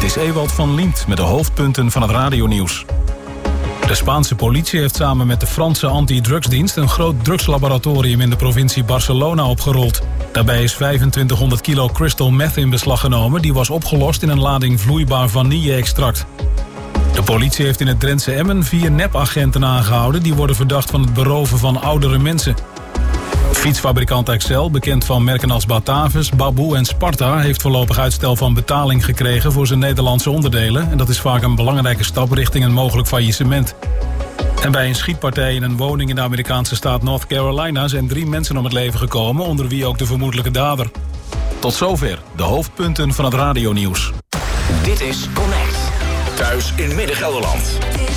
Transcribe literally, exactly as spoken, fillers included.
Dit is Ewald van Liemt met de hoofdpunten van het radionieuws. De Spaanse politie heeft samen met de Franse antidrugsdienst een groot drugslaboratorium in de provincie Barcelona opgerold. Daarbij is vijfentwintighonderd kilo crystal meth in beslag genomen. Die was opgelost in een lading vloeibaar vanille-extract. De politie heeft in het Drentse Emmen vier nepagenten aangehouden. Die worden verdacht van het beroven van oudere mensen. Fietsfabrikant Excel, bekend van merken als Batavus, Baboe en Sparta, heeft voorlopig uitstel van betaling gekregen voor zijn Nederlandse onderdelen. En dat is vaak een belangrijke stap richting een mogelijk faillissement. En bij een schietpartij in een woning in de Amerikaanse staat North Carolina zijn drie mensen om het leven gekomen, onder wie ook de vermoedelijke dader. Tot zover de hoofdpunten van het radionieuws. Dit is Connect. Thuis in Midden-Gelderland.